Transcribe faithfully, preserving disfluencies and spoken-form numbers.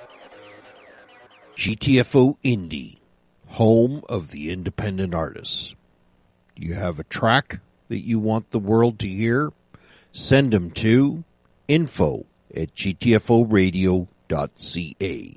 G T F O Indie, home of the independent artists. You have a track that you want the world to hear? Send them to info at g t f o radio dot c a.